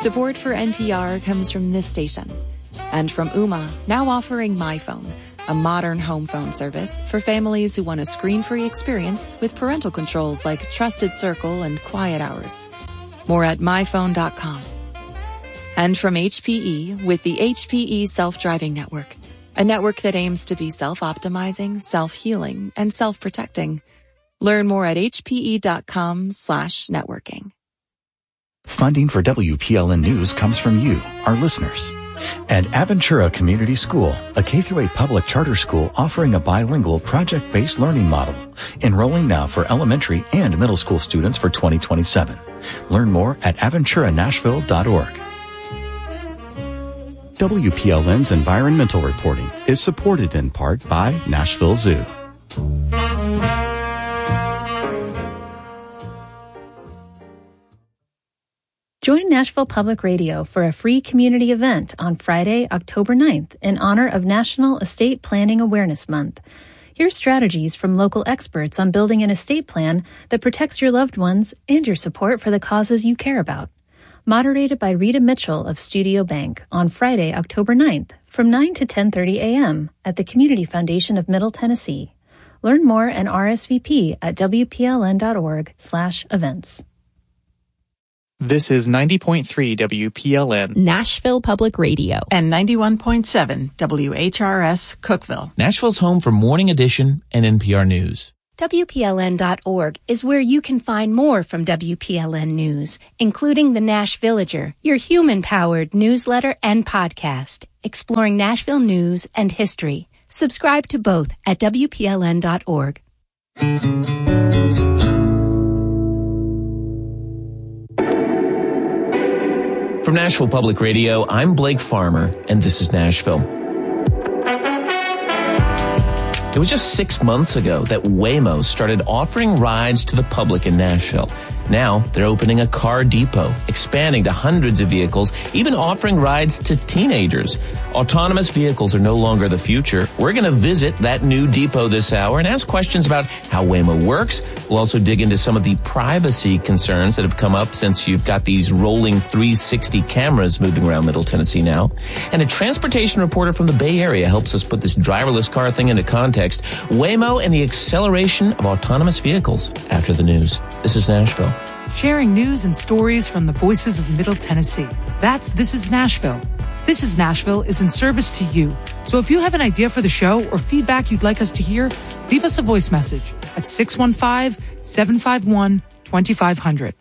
Support for NPR comes from this station and from Ooma, now offering MyPhone, a modern home phone service for families who want a screen-free experience with parental controls like Trusted Circle and Quiet Hours. More at myphone.com. And from HPE with the HPE Self-Driving Network, a network that aims to be self-optimizing, self-healing, and self-protecting. Learn more at hpe.com/networking. Funding for WPLN News comes from you, our listeners. And Aventura Community School, a K-8 public charter school offering a bilingual project-based learning model. Enrolling now for elementary and middle school students for 2027. Learn more at aventuranashville.org. WPLN's environmental reporting is supported in part by Nashville Zoo. Join Nashville Public Radio for a free community event on Friday, October 9th in honor of National Estate Planning Awareness Month. Hear strategies from local experts on building an estate plan that protects your loved ones and your support for the causes you care about. Moderated by Rita Mitchell of Studio Bank on Friday, October 9th from 9 to 10:30 a.m. at the Community Foundation of Middle Tennessee. Learn more and RSVP at WPLN.org/events. This is 90.3 WPLN, Nashville Public Radio, and 91.7 WHRS, Cookeville. Nashville's home for Morning Edition and NPR News. WPLN.org is where you can find more from WPLN News, including the Nash Villager, your human-powered newsletter and podcast, exploring Nashville news and history. Subscribe to both at WPLN.org. From Nashville Public Radio, I'm Blake Farmer, and this is Nashville. It was just 6 months ago that Waymo started offering rides to the public in Nashville. Now, they're opening a car depot, expanding to hundreds of vehicles, even offering rides to teenagers. Autonomous vehicles are no longer the future. We're going to visit that new depot this hour and ask questions about how Waymo works. We'll also dig into some of the privacy concerns that have come up since you've got these rolling 360 cameras moving around Middle Tennessee now. And a transportation reporter from the Bay Area helps us put this driverless car thing into context. Waymo and the acceleration of autonomous vehicles after the news. This is Nashville. Sharing news and stories from the voices of Middle Tennessee. That's This is Nashville. This is Nashville is in service to you. So if you have an idea for the show or feedback you'd like us to hear, leave us a voice message at 615-751-2500.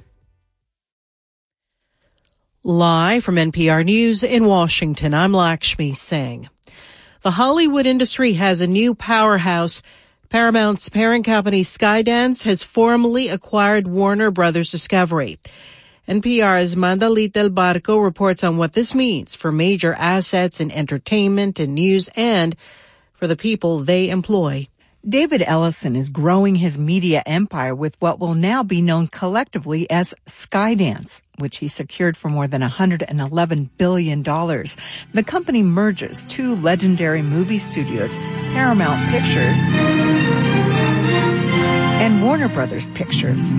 Live from NPR News in Washington, I'm Lakshmi Singh. The Hollywood industry has a new powerhouse. Paramount's parent company Skydance has formally acquired Warner Brothers Discovery. NPR's Mandalit Del Barco reports on what this means for major assets in entertainment and news and for the people they employ. David Ellison is growing his media empire with what will now be known collectively as Skydance, which he secured for more than $111 billion. The company merges two legendary movie studios, Paramount Pictures and Warner Brothers Pictures.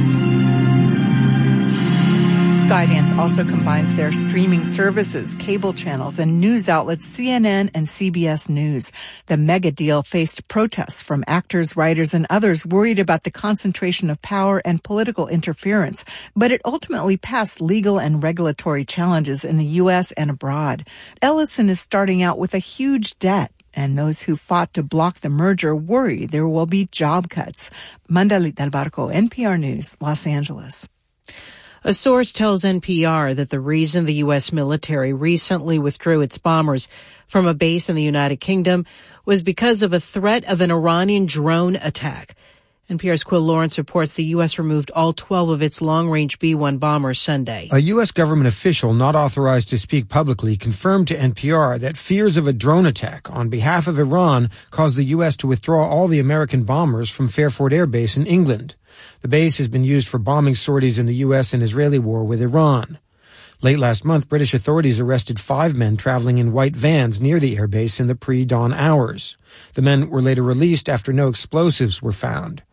Skydance also combines their streaming services, cable channels, and news outlets CNN and CBS News. The mega deal faced protests from actors, writers, and others worried about the concentration of power and political interference, but it ultimately passed legal and regulatory challenges in the U.S. and abroad. Ellison is starting out with a huge debt, and those who fought to block the merger worry there will be job cuts. Mandalit Del Barco, NPR News, Los Angeles. A source tells NPR that the reason the U.S. military recently withdrew its bombers from a base in the United Kingdom was because of a threat of an Iranian drone attack. NPR's Quill Lawrence reports the U.S. removed all 12 of its long-range B-1 bombers Sunday. A U.S. government official not authorized to speak publicly confirmed to NPR that fears of a drone attack on behalf of Iran caused the U.S. to withdraw all the American bombers from Fairford Air Base in England. The base has been used for bombing sorties in the U.S. and Israeli war with Iran. Late last month, British authorities arrested 5 men traveling in white vans near the airbase in the pre-dawn hours. The men were later released after no explosives were found.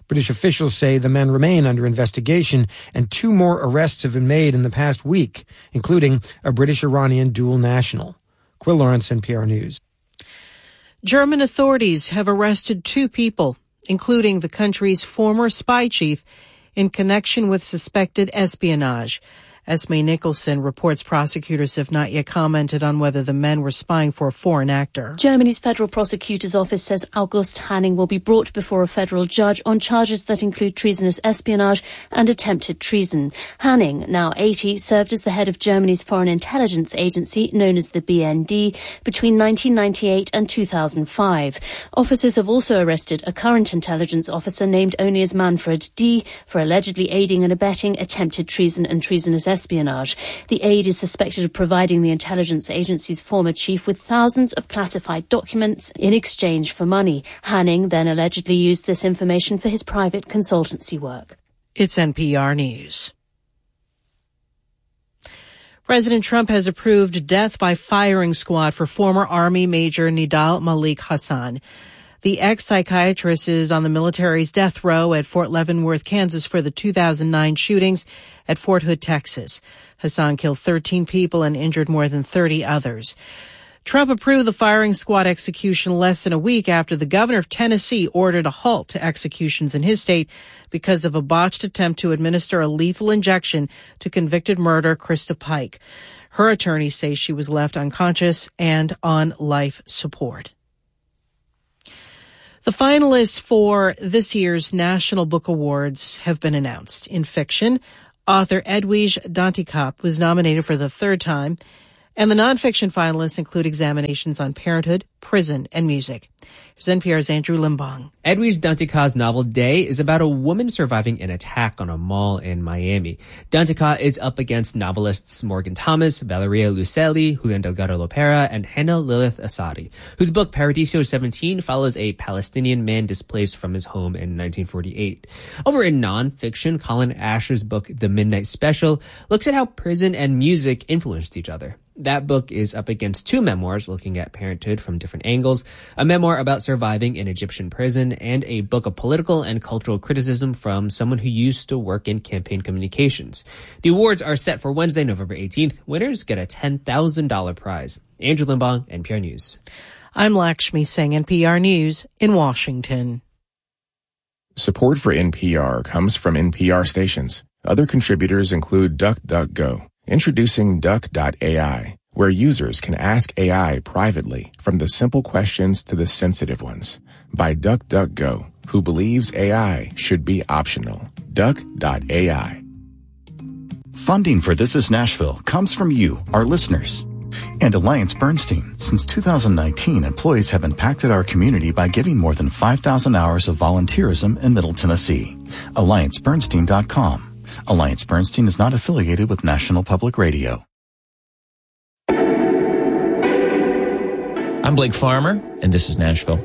British officials say the men remain under investigation, and 2 more arrests have been made in the past week, including a British-Iranian dual national. Quill Lawrence, NPR News. German authorities have arrested 2 people, including the country's former spy chief, in connection with suspected espionage. Esme Nicholson reports prosecutors have not yet commented on whether the men were spying for a foreign actor. Germany's Federal Prosecutor's Office says August Hanning will be brought before a federal judge on charges that include treasonous espionage and attempted treason. Hanning, now 80, served as the head of Germany's foreign intelligence agency, known as the BND, between 1998 and 2005. Officers have also arrested a current intelligence officer named only as Manfred D. for allegedly aiding and abetting attempted treason and treasonous espionage. The aide is suspected of providing the intelligence agency's former chief with thousands of classified documents in exchange for money. Hanning then allegedly used this information for his private consultancy work. It's NPR News. President Trump has approved death by firing squad for former Army Major Nidal Malik Hasan. The ex-psychiatrist is on the military's death row at Fort Leavenworth, Kansas for the 2009 shootings at Fort Hood, Texas. Hassan killed 13 people and injured more than 30 others. Trump approved the firing squad execution less than a week after the governor of Tennessee ordered a halt to executions in his state because of a botched attempt to administer a lethal injection to convicted murderer Krista Pike. Her attorneys say she was left unconscious and on life support. The finalists for this year's National Book Awards have been announced. In fiction, author Edwige Danticat was nominated for the 3rd time, and the nonfiction finalists include examinations on parenthood, prison, and music. Here's NPR's Andrew Limbong. Edwige Danticat's novel Day is about a woman surviving an attack on a mall in Miami. Danticat is up against novelists Morgan Thomas, Valeria Luiselli, Julian Delgado Lopera, and Hannah Lilith Asadi, whose book Paradiso 17 follows a Palestinian man displaced from his home in 1948. Over in nonfiction, Colin Asher's book The Midnight Special looks at how prison and music influenced each other. That book is up against 2 memoirs looking at parenthood from different angles, a memoir about surviving in Egyptian prison, and a book of political and cultural criticism from someone who used to work in campaign communications. The awards are set for Wednesday, November 18th. Winners get a $10,000 prize. Andrew Limbong, NPR News. I'm Lakshmi Singh, NPR News in Washington. Support for NPR comes from NPR stations. Other contributors include DuckDuckGo. Introducing Duck.ai, where users can ask AI privately from the simple questions to the sensitive ones. By DuckDuckGo, who believes AI should be optional. Duck.ai. Funding for This Is Nashville comes from you, our listeners. And Alliance Bernstein. Since 2019, employees have impacted our community by giving more than 5,000 hours of volunteerism in Middle Tennessee. AllianceBernstein.com. Alliance Bernstein is not affiliated with National Public Radio. I'm Blake Farmer, and this is Nashville.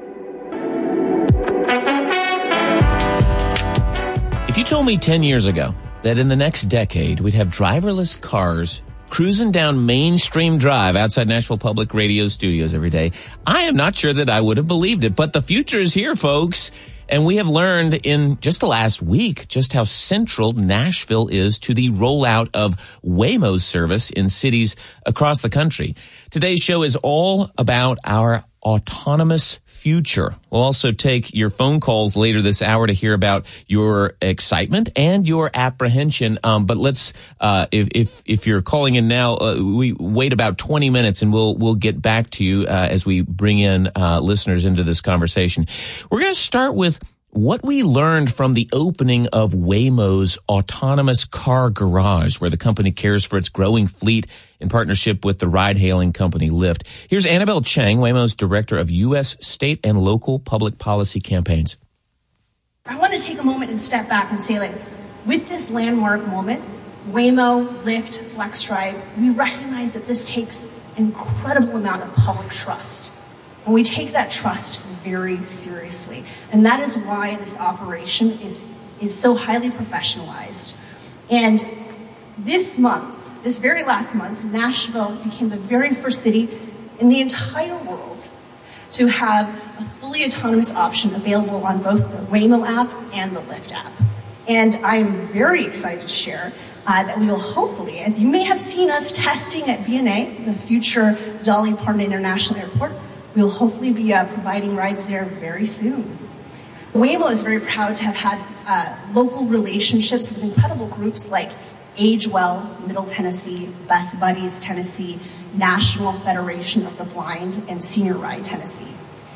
If you told me 10 years ago that in the next decade we'd have driverless cars cruising down Mainstream Drive outside Nashville Public Radio studios every day, I am not sure that I would have believed it. But the future is here, folks. And we have learned in just the last week just how central Nashville is to the rollout of Waymo's service in cities across the country. Today's show is all about our autonomous future. We'll also take your phone calls later this hour to hear about your excitement and your apprehension. But let's, if you're calling in now, we wait about 20 minutes and we'll get back to you as we bring in listeners into this conversation. We're going to start with what we learned from the opening of Waymo's autonomous car garage, where the company cares for its growing fleet in partnership with the ride-hailing company Lyft. Here's Annabelle Chang, Waymo's Director of U.S. State and Local Public Policy Campaigns. I want to take a moment and step back and say, with this landmark moment, Waymo, Lyft, FlexDrive, we recognize that this takes an incredible amount of public trust. And we take that trust very seriously. And that is why this operation is so highly professionalized. And this very last month, Nashville became the very first city in the entire world to have a fully autonomous option available on both the Waymo app and the Lyft app. And I'm very excited to share that we will hopefully, as you may have seen us testing at BNA, the future Dolly Parton International Airport, we will hopefully be providing rides there very soon. Waymo is very proud to have had local relationships with incredible groups like AgeWell, Middle Tennessee, Best Buddies Tennessee, National Federation of the Blind, and Senior Ride Tennessee.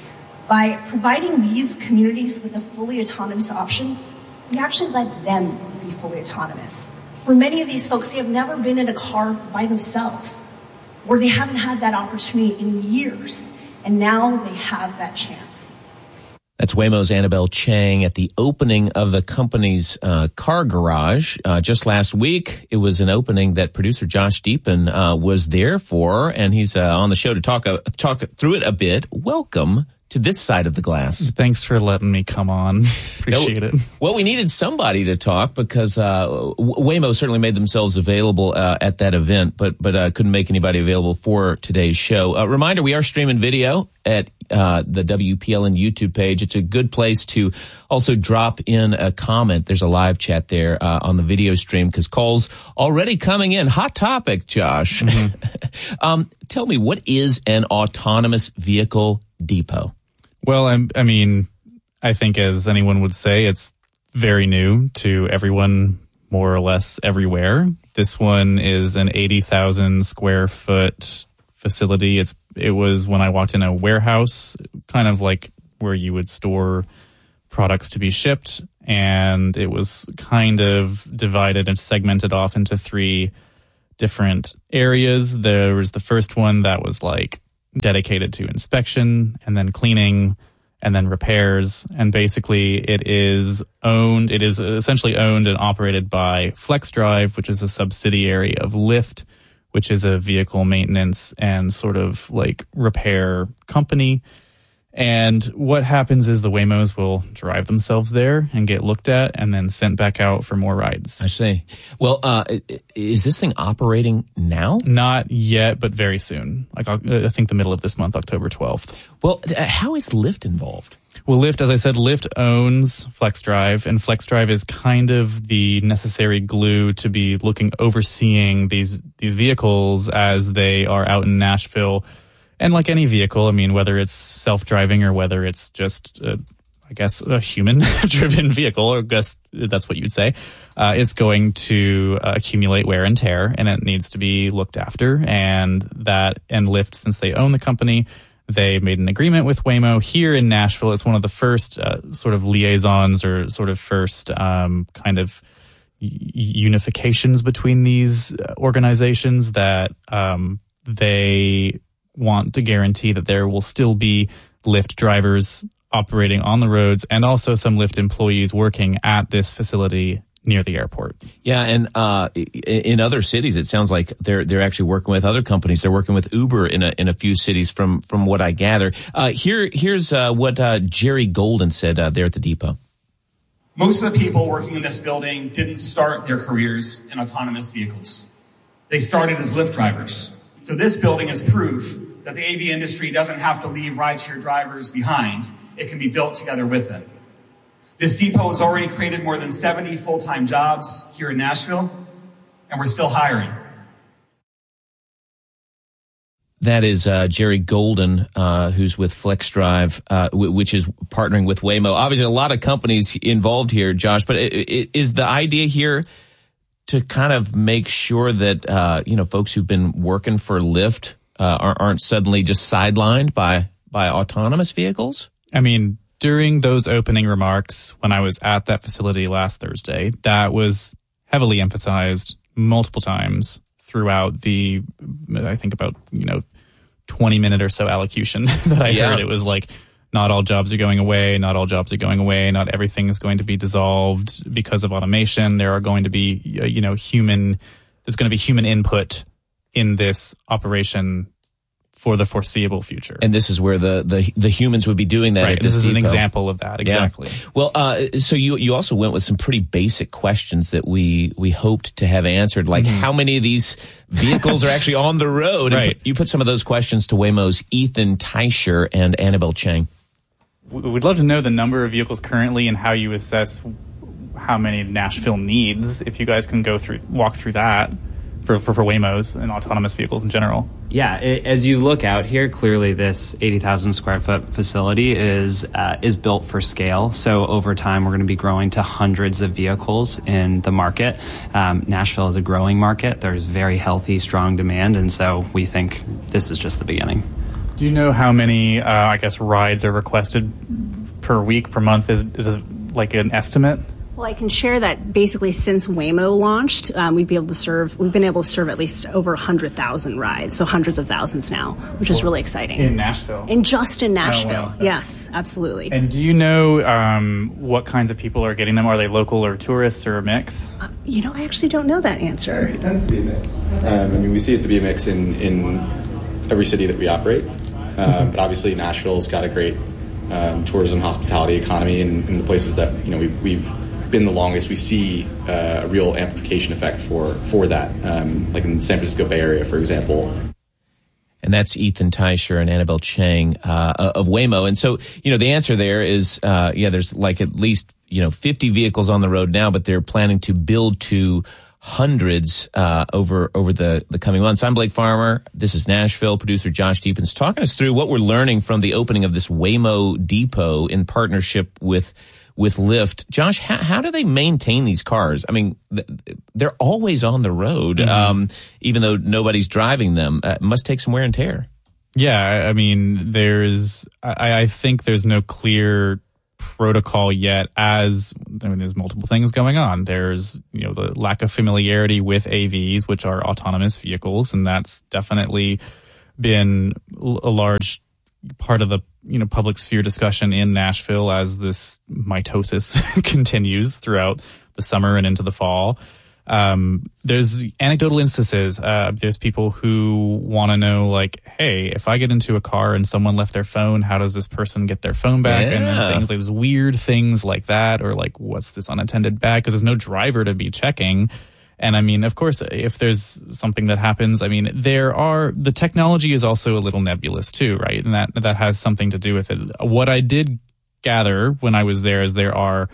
By providing these communities with a fully autonomous option, we actually let them be fully autonomous. For many of these folks, they have never been in a car by themselves, or they haven't had that opportunity in years, and now they have that chance. That's Waymo's Annabelle Chang at the opening of the company's car garage just last week. It was an opening that producer Josh Deepen was there for, and he's on the show to talk through it a bit. Welcome to this side of the glass. Thanks for letting me come on. Appreciate it. Well, we needed somebody to talk because Waymo certainly made themselves available at that event, but couldn't make anybody available for today's show. Reminder, we are streaming video at the WPLN YouTube page. It's a good place to also drop in a comment. There's a live chat there on the video stream because calls already coming in. Hot topic, Josh. Mm-hmm. Tell me, what is an autonomous vehicle depot? Well, I mean, I think as anyone would say, it's very new to everyone, more or less everywhere. This one is an 80,000 square foot facility. It was when I walked in a warehouse, kind of like where you would store products to be shipped. And it was kind of divided and segmented off into 3 different areas. There was the first one that was like dedicated to inspection and then cleaning and then repairs. And basically it is essentially owned and operated by FlexDrive, which is a subsidiary of Lyft, which is a vehicle maintenance and sort of like repair company. And what happens is the Waymos will drive themselves there and get looked at and then sent back out for more rides. I see. Well, is this thing operating now? Not yet, but very soon. Like I think the middle of this month, October 12th. Well, how is Lyft involved? Well, Lyft, as I said, Lyft owns FlexDrive, and FlexDrive is kind of the necessary glue to be overseeing these vehicles as they are out in Nashville. And like any vehicle, I mean, whether it's self-driving or whether it's just, a human-driven vehicle, or I guess that's what you'd say, it's going to accumulate wear and tear, and it needs to be looked after. And Lyft, since they own the company, they made an agreement with Waymo here in Nashville. It's one of the first sort of liaisons or sort of first kind of unifications between these organizations that they want to guarantee that there will still be Lyft drivers operating on the roads and also some Lyft employees working at this facility near the airport. Yeah, and in other cities, it sounds like they're actually working with other companies. They're working with Uber in a few cities from what I gather. Here's what Jerry Golden said there at the depot. Most of the people working in this building didn't start their careers in autonomous vehicles. They started as Lyft drivers. So this building is proof that the AV industry doesn't have to leave rideshare drivers behind. It can be built together with them. This depot has already created more than 70 full-time jobs here in Nashville, and we're still hiring. That is Jerry Golden, who's with FlexDrive, which is partnering with Waymo. Obviously, a lot of companies involved here, Josh, but is the idea here to kind of make sure that, folks who've been working for Lyft aren't suddenly just sidelined by autonomous vehicles? I mean, during those opening remarks, when I was at that facility last Thursday, that was heavily emphasized multiple times throughout the, I think about, 20-minute or so allocution that I heard. It was like, not all jobs are going away. Not all jobs are going away. Not everything is going to be dissolved because of automation. There are going to be, there's going to be human input in this operation for the foreseeable future. And this is where the humans would be doing that. Right. At this is depot. An example of that. Exactly. Yeah. Well, so you also went with some pretty basic questions that we hoped to have answered, like how many of these vehicles are actually on the road. Right. You put some of those questions to Waymo's Ethan Teicher and Annabelle Chang. We'd love to know the number of vehicles currently and how you assess how many Nashville needs. If you guys can walk through that for Waymos and autonomous vehicles in general. Yeah, as you look out here, clearly this 80,000 square foot facility is built for scale. So over time, we're going to be growing to hundreds of vehicles in the market. Nashville is a growing market. There's very healthy, strong demand, and so we think this is just the beginning. Do you know how many, rides are requested per week, per month? Is it like an estimate? Well, I can share that basically since Waymo launched, we've been able to serve at least over 100,000 rides, so hundreds of thousands now, which is really exciting. In Nashville? Just in Nashville, wow. Yes, absolutely. And do you know what kinds of people are getting them? Are they local or tourists or a mix? I actually don't know that answer. It tends to be a mix. We see it to be a mix in every city that we operate, but obviously Nashville's got a great tourism, hospitality economy, and in the places that we've been the longest, we see a real amplification effect for that, like in the San Francisco Bay Area, for example. And that's Ethan Teicher and Annabelle Chang of Waymo. And so, the answer there is, there's like at least 50 vehicles on the road now, but they're planning to build to hundreds over the coming months. I'm Blake Farmer. This is Nashville. Producer Josh Deepens talking us through what we're learning from the opening of this Waymo depot in partnership with Lyft. Josh, how do they maintain these cars? I mean, they're always on the road, even though nobody's driving them. It must take some wear and tear. Yeah, I mean, I think there's no clear protocol yet, there's multiple things going on. There's, the lack of familiarity with AVs, which are autonomous vehicles, and that's definitely been a large part of the public sphere discussion in Nashville as this mitosis continues throughout the summer and into the fall. There's anecdotal instances. There's people who want to know, like, hey, if I get into a car and someone left their phone, how does this person get their phone back? Yeah. And then things like those weird things like that, or like, what's this unattended bag? Because there's no driver to be checking. And I mean, of course, if there's something that happens, I mean, the technology is also a little nebulous too, right? And that has something to do with it. What I did gather when I was there is there are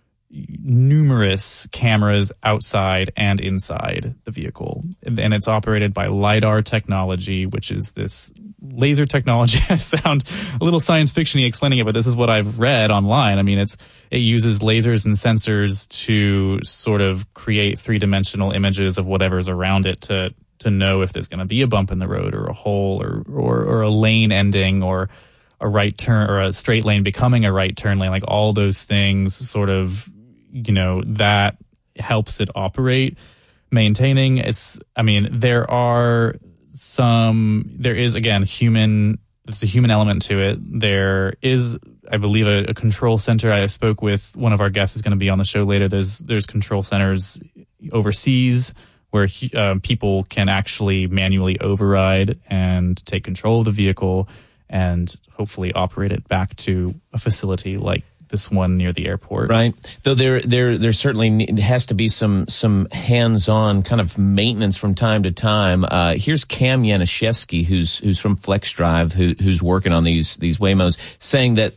numerous cameras outside and inside the vehicle. And it's operated by LiDAR technology, which is this laser technology. I sound a little science fiction-y explaining it, but this is what I've read online. I mean, it uses lasers and sensors to sort of create three-dimensional images of whatever's around it to know if there's going to be a bump in the road or a hole or a lane ending or a right turn or a straight lane becoming a right turn lane. Like all those things sort of, that helps it operate. Maintaining there is again there's a human element to it. There is, I believe, a control center. I spoke with one of our guests who's going to be on the show later. There's control centers overseas where people can actually manually override and take control of the vehicle and hopefully operate it back to a facility like this one near the airport. Right. Though there certainly has to be some hands-on kind of maintenance from time to time. Here's Cam Yanishevsky, who's from FlexDrive, who's working on these Waymos, saying that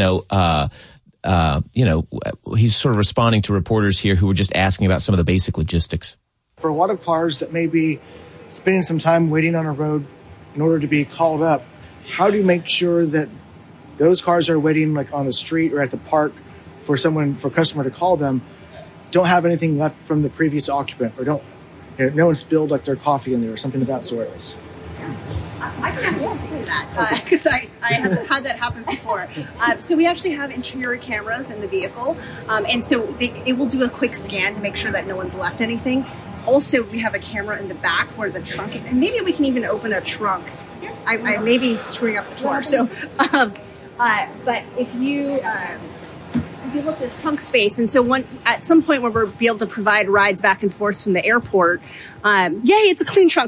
he's sort of responding to reporters here who were just asking about some of the basic logistics. For a lot of cars that may be spending some time waiting on a road in order to be called up, how do you make sure that those cars are waiting like on the street or at the park for a customer to call them, don't have anything left from the previous occupant, or no one spilled like their coffee in there or something of that sort? I can say that because I have had that happen before. So we actually have interior cameras in the vehicle, and so it will do a quick scan to make sure that no one's left anything. Also, we have a camera in the back where the trunk, and maybe we can even open a trunk. I may be screwing up the tour, so. But if you look at trunk space, and so at some point when we'll be able to provide rides back and forth from the airport, yay, it's a clean trunk.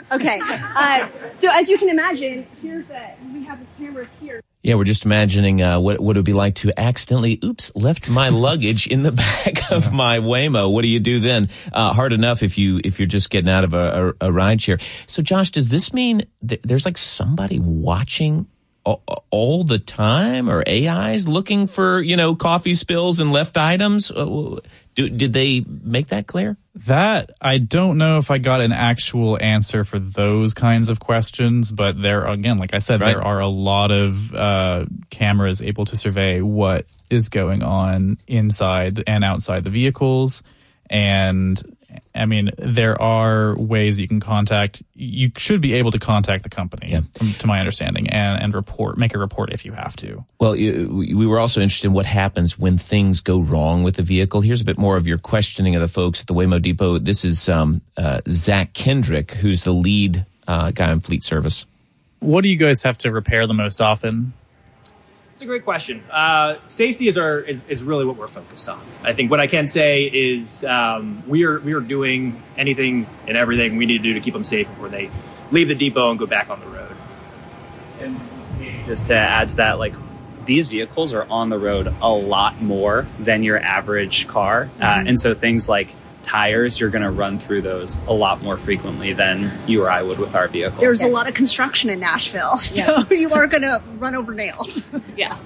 Okay. So as you can imagine, we have the cameras here. Yeah, we're just imagining what it would be like to accidentally, left my luggage in the back of my Waymo. What do you do then? Hard enough if you're just getting out of a ride share. So, Josh, does this mean there's like somebody watching all the time, or AIs looking for, coffee spills and left items? Did they make that clear? That, I don't know if I got an actual answer for those kinds of questions, but there, again, like I said, there are a lot of cameras able to survey what is going on inside and outside the vehicles. And I mean, there are ways you should be able to contact the company, to my understanding, and make a report if you have to. Well, we were also interested in what happens when things go wrong with the vehicle. Here's a bit more of your questioning of the folks at the Waymo Depot. This is Zach Kendrick, who's the lead guy on fleet service. What do you guys have to repair the most often? It's a great question. Safety is really what we're focused on. I think what I can say is we are doing anything and everything we need to do to keep them safe before they leave the depot and go back on the road. And just to add to that, like, these vehicles are on the road a lot more than your average car. And so things like tires, you're going to run through those a lot more frequently than you or I would with our vehicle. There's a lot of construction in Nashville, so you are going to run over nails. Yeah.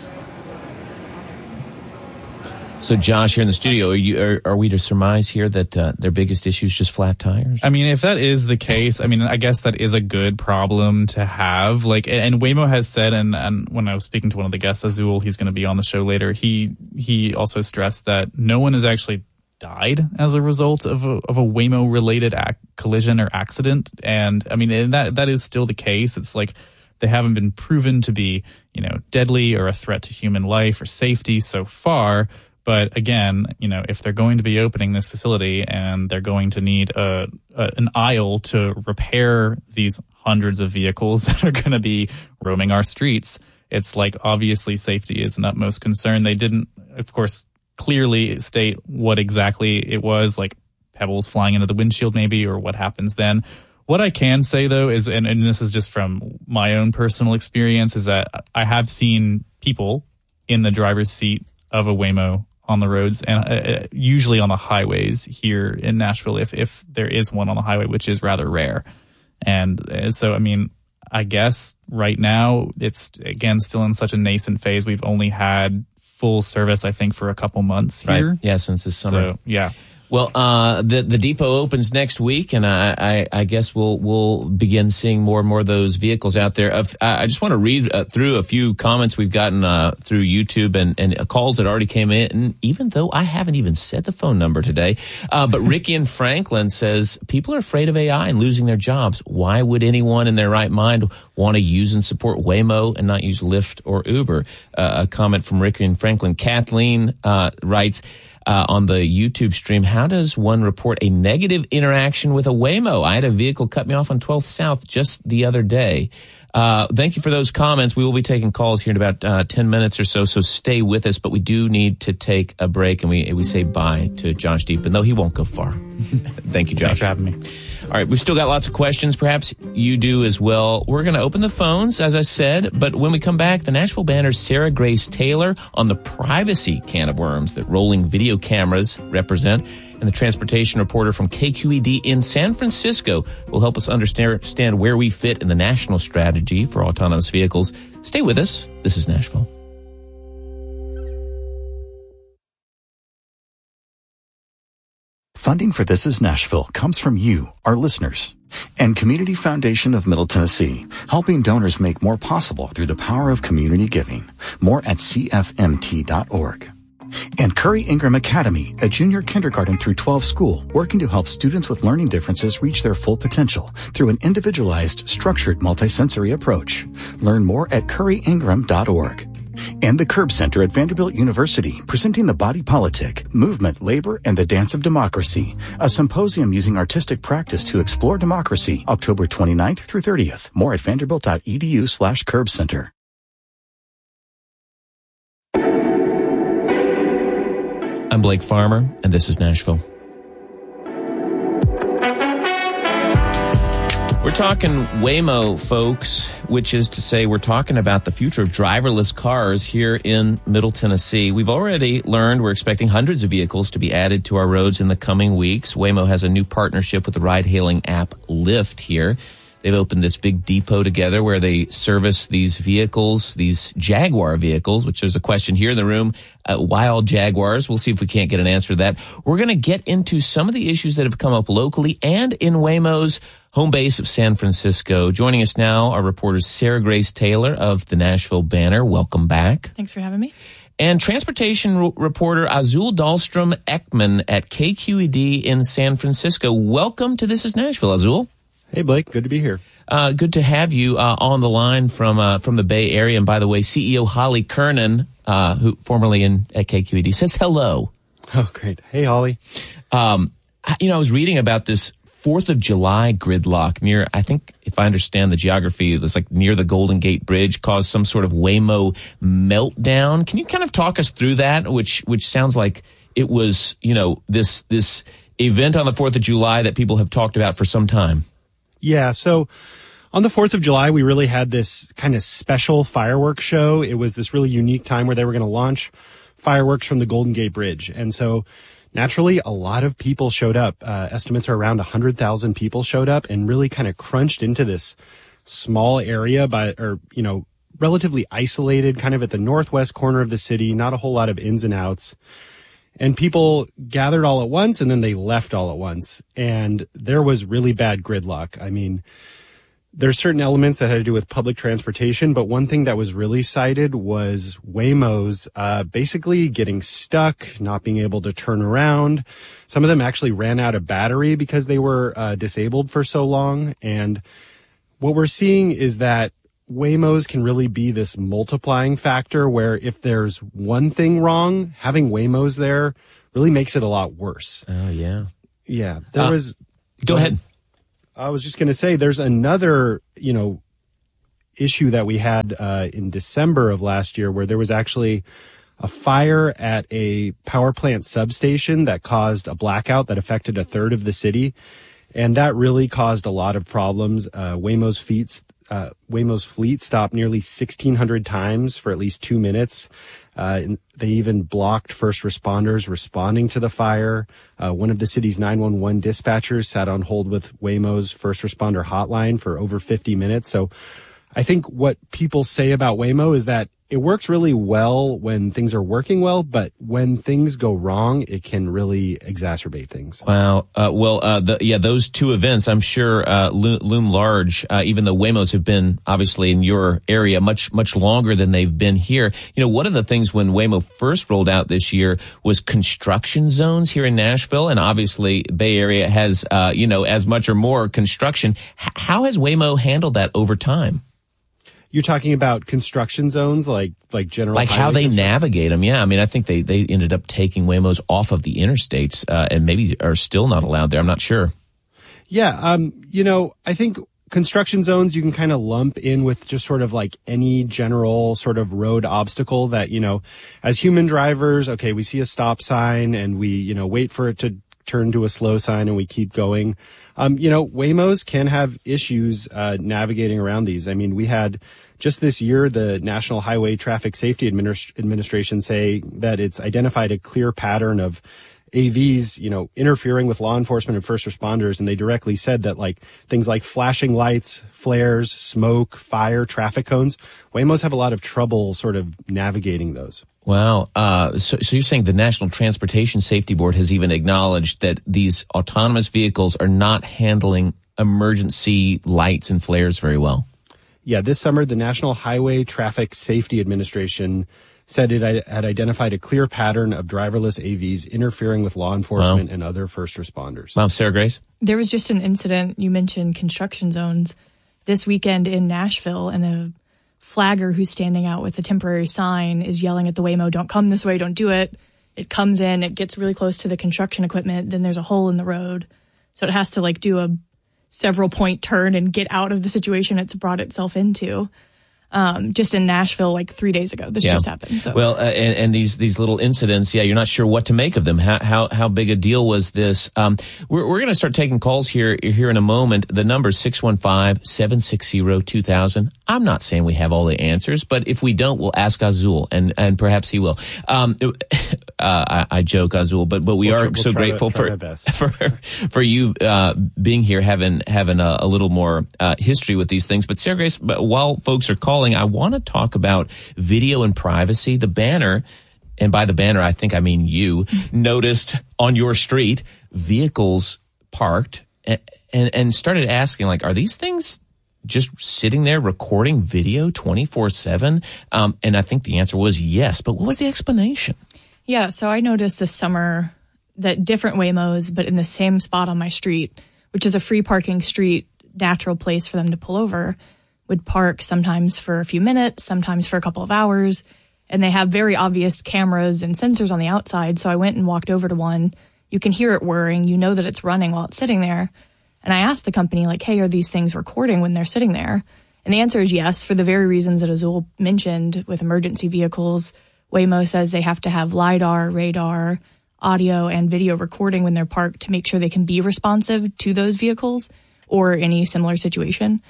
So, Josh, here in the studio, are we to surmise here that their biggest issue is just flat tires? I mean, if that is the case, I mean, I guess that is a good problem to have. Like, and Waymo has said, and when I was speaking to one of the guests, Azul, he's going to be on the show later, he also stressed that no one has actually died as a result of a Waymo related collision or accident. And I mean, that is still the case. It's like they haven't been proven to be, deadly or a threat to human life or safety so far. But again, if they're going to be opening this facility and they're going to need an aisle to repair these hundreds of vehicles that are going to be roaming our streets, it's like obviously safety is an utmost concern. They didn't, of course, clearly state what exactly it was, like pebbles flying into the windshield maybe, or what happens then. What I can say, though, is, and this is just from my own personal experience, is that I have seen people in the driver's seat of a Waymo on the roads, and usually on the highways here in Nashville, if there is one on the highway, which is rather rare. And so, I mean, I guess right now it's, again, still in such a nascent phase. We've only had full service, I think, for a couple months here. Right. Yeah, since this summer. So, yeah. Well, the depot opens next week, and I guess we'll begin seeing more and more of those vehicles out there. I just want to read through a few comments we've gotten through YouTube and calls that already came in, even though I haven't even said the phone number today. But Ricky in Franklin says, people are afraid of AI and losing their jobs. Why would anyone in their right mind want to use and support Waymo and not use Lyft or Uber? A comment from Ricky in Franklin. Kathleen writes, on the YouTube stream, how does one report a negative interaction with a Waymo? I had a vehicle cut me off on 12th South just the other day. Thank you for those comments. We will be taking calls here in about 10 minutes or so stay with us. But we do need to take a break, and we say bye to Josh Deepin, though he won't go far. Thank you, Josh. Thanks for having me. All right, we've still got lots of questions. Perhaps you do as well. We're going to open the phones, as I said, but when we come back, the Nashville Banner's Sarah Grace Taylor on the privacy can of worms that rolling video cameras represent, and the transportation reporter from KQED in San Francisco will help us understand where we fit in the national strategy for autonomous vehicles. Stay with us. This is Nashville. Funding for This is Nashville comes from you, our listeners, and Community Foundation of Middle Tennessee, helping donors make more possible through the power of community giving. More at cfmt.org. And Curry Ingram Academy, a junior kindergarten through 12 school, working to help students with learning differences reach their full potential through an individualized, structured, multisensory approach. Learn more at curryingram.org. And the Curb Center at Vanderbilt University, presenting The Body Politic, Movement, Labor, and the Dance of Democracy, a symposium using artistic practice to explore democracy, October 29th through 30th. More at vanderbilt.edu/curbcenter. I'm Blake Farmer, and this is Nashville. We're talking Waymo, folks, which is to say we're talking about the future of driverless cars here in Middle Tennessee. We've already learned we're expecting hundreds of vehicles to be added to our roads in the coming weeks. Waymo has a new partnership with the ride-hailing app Lyft here. They've opened this big depot together where they service these vehicles, these Jaguar vehicles, which there's a question here in the room. Why all Jaguars? We'll see if we can't get an answer to that. We're going to get into some of the issues that have come up locally and in Waymo's home base of San Francisco. Joining us now are reporters Sarah Grace Taylor of the Nashville Banner. Welcome back. Thanks for having me. And transportation reporter Azul Dahlstrom Ekman at KQED in San Francisco. Welcome to This is Nashville, Azul. Hey, Blake. Good to be here. Good to have you on the line from the Bay Area. And by the way, CEO Holly Kernan, who formerly at KQED, says hello. Oh, great. Hey, Holly. I was reading about this 4th of July gridlock near, I think, if I understand the geography, it was like near the Golden Gate Bridge, caused some sort of Waymo meltdown. Can you kind of talk us through that, which sounds like it was, this event on the 4th of July that people have talked about for some time? Yeah, so on the 4th of July, we really had this kind of special fireworks show. It was this really unique time where they were going to launch fireworks from the Golden Gate Bridge. And so naturally, a lot of people showed up. Estimates are around 100,000 people showed up and really kind of crunched into this small area relatively isolated, kind of at the northwest corner of the city, not a whole lot of ins and outs. And people gathered all at once, and then they left all at once. And there was really bad gridlock. I mean, there's certain elements that had to do with public transportation, but one thing that was really cited was Waymo's basically getting stuck, not being able to turn around. Some of them actually ran out of battery because they were disabled for so long. And what we're seeing is that Waymos can really be this multiplying factor where if there's one thing wrong, having Waymos there really makes it a lot worse. Oh, yeah. Yeah. Go ahead. I was just going to say there's another, issue that we had in December of last year where there was actually a fire at a power plant substation that caused a blackout that affected a third of the city. And that really caused a lot of problems. Waymo's fleet stopped nearly 1,600 times for at least 2 minutes. They even blocked first responders responding to the fire. One of the city's 911 dispatchers sat on hold with Waymo's first responder hotline for over 50 minutes. So I think what people say about Waymo is that it works really well when things are working well, but when things go wrong, it can really exacerbate things. Wow. Those two events, I'm sure, loom large, even though Waymos have been obviously in your area much, much longer than they've been here. One of the things when Waymo first rolled out this year was construction zones here in Nashville. And obviously Bay Area has, as much or more construction. How has Waymo handled that over time? You're talking about construction zones, like general, like how they navigate them. Yeah, I mean, I think they ended up taking Waymos off of the interstates, and maybe are still not allowed there. I'm not sure. Yeah, I think construction zones you can kind of lump in with just sort of like any general sort of road obstacle that as human drivers, okay, we see a stop sign and we wait for it to turn to a slow sign and we keep going. Waymos can have issues navigating around these. I mean, we had just this year the National Highway Traffic Safety Administration say that it's identified a clear pattern of AVs, interfering with law enforcement and first responders. And they directly said that things like flashing lights, flares, smoke, fire, traffic cones, Waymos have a lot of trouble sort of navigating those. Wow. So you're saying the National Transportation Safety Board has even acknowledged that these autonomous vehicles are not handling emergency lights and flares very well? Yeah, this summer, the National Highway Traffic Safety Administration said it had identified a clear pattern of driverless AVs interfering with law enforcement and other first responders. Wow, Sarah Grace? There was just an incident, you mentioned construction zones, this weekend in Nashville, and a flagger who's standing out with a temporary sign is yelling at the Waymo, "Don't come this way, don't do it." It comes in, it gets really close to the construction equipment, then there's a hole in the road. So it has to do a several point turn and get out of the situation it's brought itself into. just in Nashville like 3 days ago. This just happened. So. Well, and these little incidents, you're not sure what to make of them. How big a deal was this? We're going to start taking calls here in a moment. The number is 615-760-2000. I'm not saying we have all the answers, but if we don't, we'll ask Azul, and perhaps he will. I joke, Azul, but we are so grateful for you being here, having a little more history with these things. But Sarah Grace, while folks are calling, I want to talk about video and privacy. The banner, and by the banner I think I mean you, noticed on your street vehicles parked and started asking, like, are these things just sitting there recording video 24/7? And I think the answer was yes. But what was the explanation? Yeah, so I noticed this summer that different Waymos, but in the same spot on my street, which is a free parking street, natural place for them to pull over, would park sometimes for a few minutes, sometimes for a couple of hours. And they have very obvious cameras and sensors on the outside. So I went and walked over to one. You can hear it whirring. You know that it's running while it's sitting there. And I asked the company, like, hey, are these things recording when they're sitting there? And the answer is yes, for the very reasons that Azul mentioned with emergency vehicles. Waymo says they have to have LiDAR, radar, audio, and video recording when they're parked to make sure they can be responsive to those vehicles or any similar situation.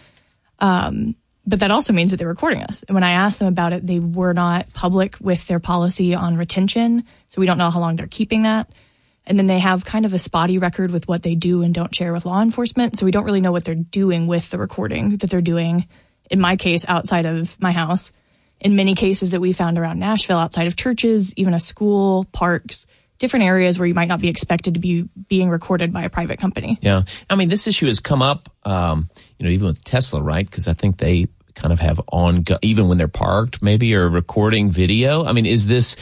But that also means that they're recording us. And when I asked them about it, they were not public with their policy on retention. So we don't know how long they're keeping that. And then they have kind of a spotty record with what they do and don't share with law enforcement. So we don't really know what they're doing with the recording that they're doing, in my case, outside of my house. In many cases that we found around Nashville, outside of churches, even a school, parks, different areas where you might not be expected to be being recorded by a private company. Yeah. I mean, this issue has come up, even with Tesla, right? Because I think they kind of have even when they're parked, maybe, or recording video. I mean, is this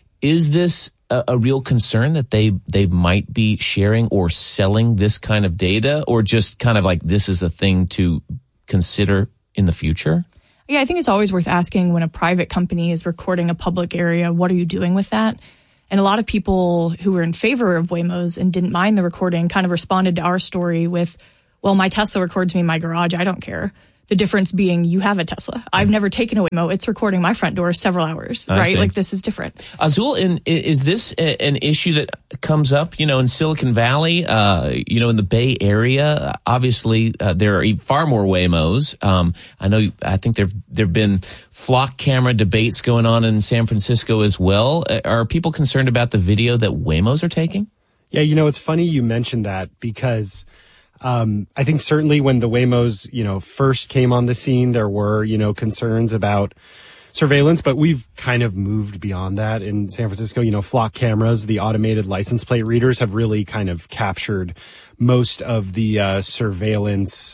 a real concern that they might be sharing or selling this kind of data, or just kind of like this is a thing to consider in the future? Yeah, I think it's always worth asking when a private company is recording a public area, what are you doing with that? And a lot of people who were in favor of Waymos and didn't mind the recording kind of responded to our story with, well, my Tesla records me in my garage. I don't care. The difference being you have a Tesla. I've never taken a Waymo. It's recording my front door several hours, right? Like, this is different. Azul, is this an issue that comes up, in Silicon Valley, in the Bay Area? Obviously, there are far more Waymos. I think there've been flock camera debates going on in San Francisco as well. Are people concerned about the video that Waymos are taking? Yeah, it's funny you mentioned that, because I think certainly when the Waymos, first came on the scene, there were, concerns about surveillance, but we've kind of moved beyond that in San Francisco. Flock cameras, the automated license plate readers have really kind of captured most of the surveillance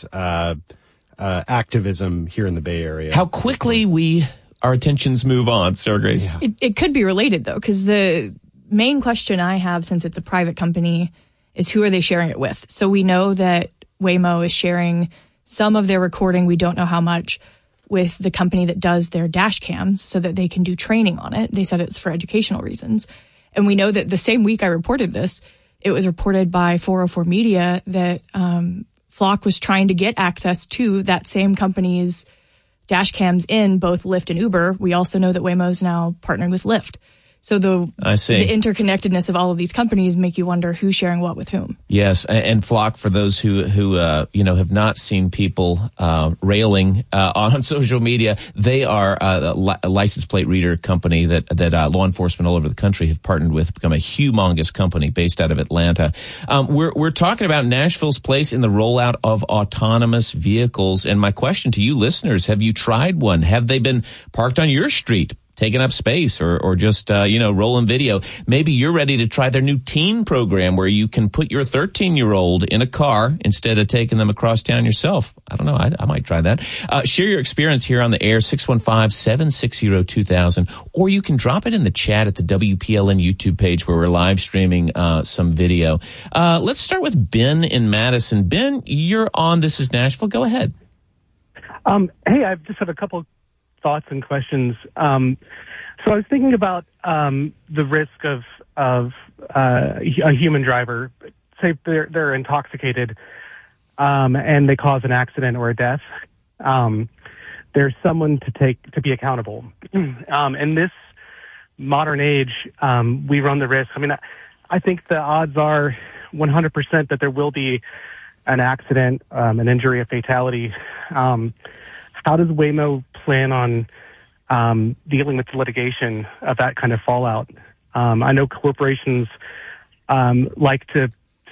activism here in the Bay Area. How quickly our attentions move on, Sarah Grace. Yeah. It could be related, though, because the main question I have, since it's a private company, is who are they sharing it with? So we know that Waymo is sharing some of their recording, we don't know how much, with the company that does their dash cams so that they can do training on it. They said it's for educational reasons. And we know that the same week I reported this, it was reported by 404 Media that Flock was trying to get access to that same company's dash cams in both Lyft and Uber. We also know that Waymo is now partnering with Lyft. So the interconnectedness of all of these companies make you wonder who's sharing what with whom. Yes, and Flock, for those who have not seen people railing on social media, they are a license plate reader company that law enforcement all over the country have partnered with, become a humongous company based out of Atlanta. We're talking about Nashville's place in the rollout of autonomous vehicles, and my question to you listeners: have you tried one? Have they been parked on your street, taking up space, or just, rolling video? Maybe you're ready to try their new teen program where you can put your 13-year-old in a car instead of taking them across town yourself. I don't know. I might try that. Share your experience here on the air, 615-760-2000, or you can drop it in the chat at the WPLN YouTube page where we're live streaming some video. Let's start with Ben in Madison. Ben, you're on This is Nashville. Go ahead. Hey, I just have a couple thoughts and questions. So I was thinking about the risk of a human driver. Say they're intoxicated and they cause an accident or a death. there's someone to be accountable. In this modern age, we run the risk. I mean, I think the odds are 100% that there will be an accident, an injury, a fatality. How does Waymo plan on dealing with the litigation of that kind of fallout? I know corporations like to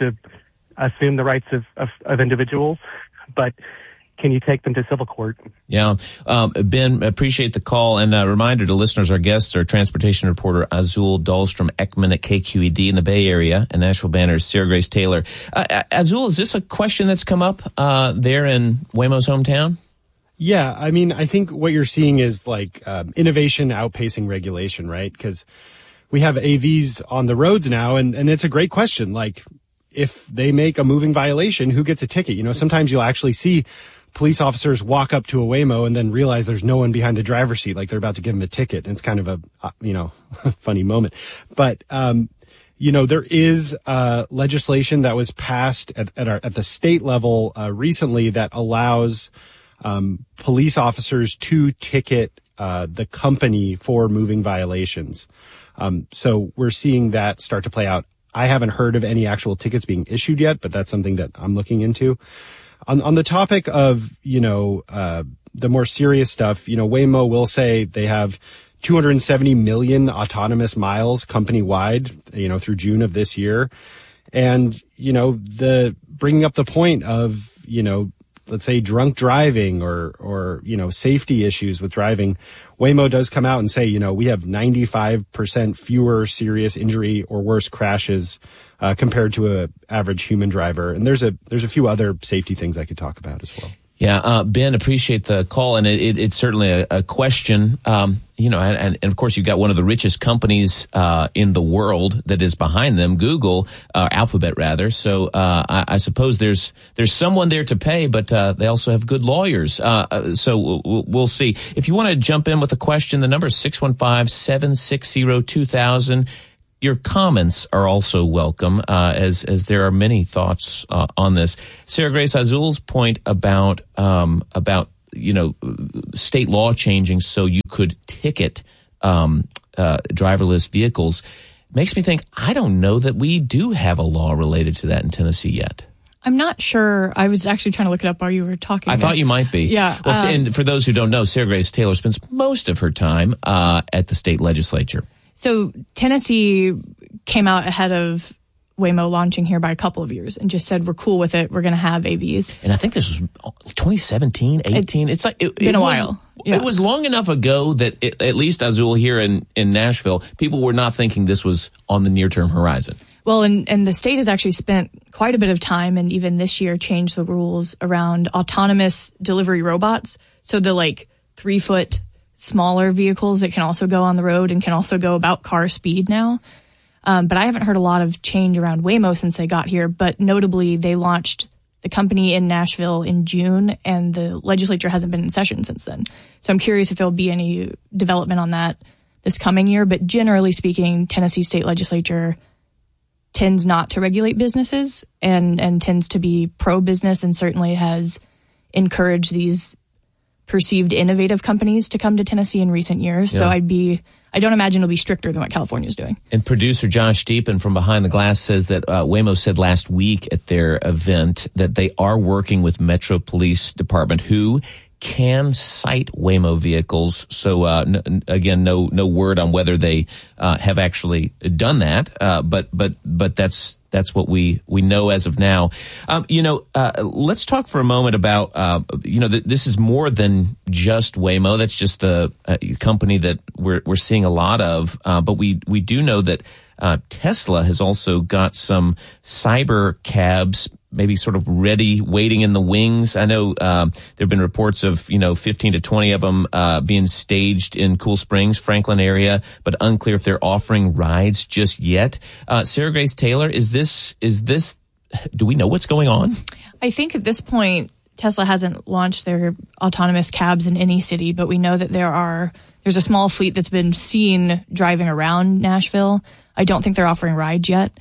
assume the rights of individuals, but can you take them to civil court? Yeah. Ben, appreciate the call. And a reminder to listeners, our guests are transportation reporter Azul Dahlstrom-Ekman at KQED in the Bay Area and Nashville Banner's Sarah Grace Taylor. Azul, is this a question that's come up there in Waymo's hometown? Yeah, I mean, I think what you're seeing is like innovation outpacing regulation, right? Because we have AVs on the roads now, and it's a great question. Like, if they make a moving violation, who gets a ticket? You know, sometimes you'll actually see police officers walk up to a Waymo and then realize there's no one behind the driver's seat, like they're about to give them a ticket. And it's kind of a, funny moment. But, there is legislation that was passed at the state level recently that allows police officers to ticket the company for moving violations. So we're seeing that start to play out. I haven't heard of any actual tickets being issued yet, but that's something that I'm looking into. On the topic of, the more serious stuff, Waymo will say they have 270 million autonomous miles company-wide, through June of this year. And, the bringing up the point of, let's say drunk driving or safety issues with driving, Waymo does come out and say, we have 95% fewer serious injury or worse crashes compared to a average human driver. And there's a few other safety things I could talk about as well. Yeah, Ben, appreciate the call, and it's certainly a question. And of course you've got one of the richest companies in the world that is behind them, Google, Alphabet rather. So I suppose there's someone there to pay, but they also have good lawyers. So we'll see. If you want to jump in with a question, the number is 615-760-2000. Your comments are also welcome, as there are many thoughts on this. Sarah Grace, Azul's point about state law changing so you could ticket driverless vehicles makes me think, I don't know that we do have a law related to that in Tennessee yet. I'm not sure. I was actually trying to look it up while you were talking. I thought you might be. Yeah. Well, and for those who don't know, Sarah Grace Taylor spends most of her time at the state legislature. So Tennessee came out ahead of Waymo launching here by a couple of years and just said, we're cool with it. We're going to have AVs. And I think this was 2017, 18. It's like it been a while. Yeah. It was long enough ago that at least Azul here in Nashville, people were not thinking this was on the near-term horizon. Well, and the state has actually spent quite a bit of time and even this year changed the rules around autonomous delivery robots. So the 3-foot smaller vehicles that can also go on the road and can also go about car speed now. But I haven't heard a lot of change around Waymo since they got here. But notably, they launched the company in Nashville in June, and the legislature hasn't been in session since then. So I'm curious if there'll be any development on that this coming year. But generally speaking, Tennessee state legislature tends not to regulate businesses and tends to be pro-business, and certainly has encouraged these perceived innovative companies to come to Tennessee in recent years. Yeah. So I don't imagine it'll be stricter than what California is doing. And producer Josh Deepen from Behind the Glass says that Waymo said last week at their event that they are working with Metro Police Department, who can cite Waymo vehicles. So again, no word on whether they have actually done that. But that's what we know as of now. Let's talk for a moment about this is more than just Waymo. That's just the company that we're seeing a lot of. But we do know that Tesla has also got some cyber cabs, maybe sort of ready, waiting in the wings. I know there have been reports of 15 to 20 of them being staged in Cool Springs, Franklin area, but unclear if they're offering rides just yet. Sarah Grace Taylor, is this? Do we know what's going on? I think at this point, Tesla hasn't launched their autonomous cabs in any city, but we know that there's a small fleet that's been seen driving around Nashville. I don't think they're offering rides yet.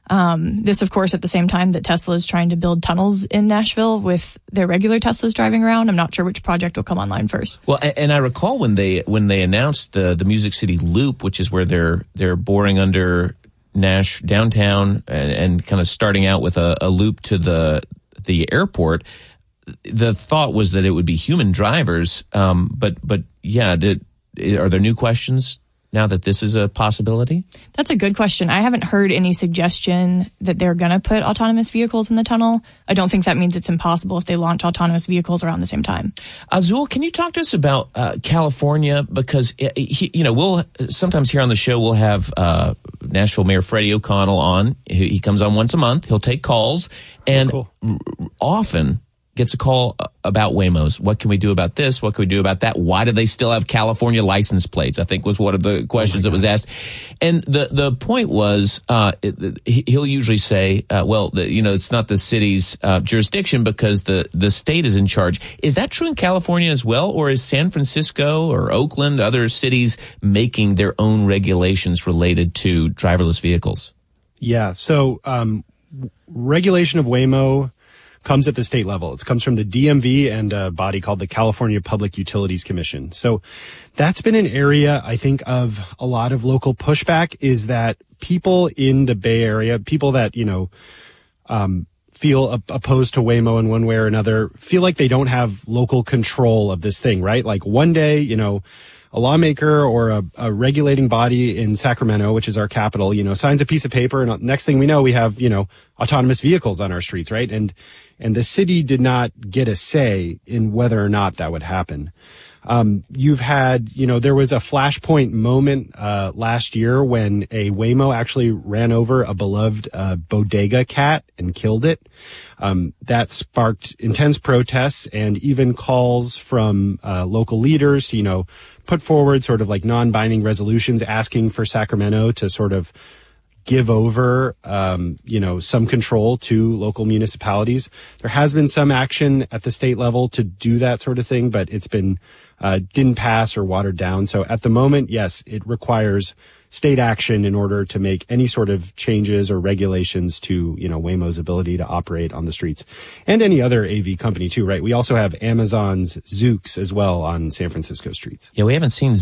This, of course, at the same time that Tesla is trying to build tunnels in Nashville with their regular Teslas driving around. I'm not sure which project will come online first. Well, and I recall when they announced the Music City Loop, which is where they're boring under downtown and kind of starting out with a loop to the airport. The thought was that it would be human drivers, but yeah, are there new questions now that this is a possibility? That's a good question. I haven't heard any suggestion that they're going to put autonomous vehicles in the tunnel. I don't think that means it's impossible if they launch autonomous vehicles around the same time. Azul, can you talk to us about California? Because we'll sometimes here on the show we'll have Nashville Mayor Freddie O'Connell on. He comes on once a month. He'll take calls, and often gets a call about Waymos. What can we do about this? What can we do about that? Why do they still have California license plates? I think was one of the questions that was asked. And the point was, he'll usually say, it's not the city's jurisdiction because the state is in charge. Is that true in California as well? Or is San Francisco or Oakland, other cities making their own regulations related to driverless vehicles? Yeah. So, regulation of Waymo comes at the state level. It comes from the DMV and a body called the California Public Utilities Commission. So that's been an area, I think, of a lot of local pushback, is that people in the Bay Area, people that, feel opposed to Waymo in one way or another, feel like they don't have local control of this thing, right? Like one day, a lawmaker or a regulating body in Sacramento, which is our capital, signs a piece of paper, and next thing we know, we have, autonomous vehicles on our streets, right? And the city did not get a say in whether or not that would happen. You've had, there was a flashpoint moment last year when a Waymo actually ran over a beloved bodega cat and killed it. That sparked intense protests and even calls from local leaders to, put forward sort of like non-binding resolutions asking for Sacramento to sort of give over, some control to local municipalities. There has been some action at the state level to do that sort of thing, but it's been didn't pass or watered down. So at the moment, yes, it requires state action in order to make any sort of changes or regulations to, Waymo's ability to operate on the streets, and any other AV company too, right? We also have Amazon's Zoox as well on San Francisco streets. Yeah, we haven't seen